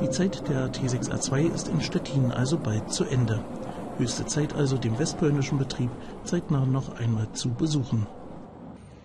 Die Zeit der T6A2 ist in Stettin also bald zu Ende. Höchste Zeit also, den westpolnischen Betrieb zeitnah noch einmal zu besuchen.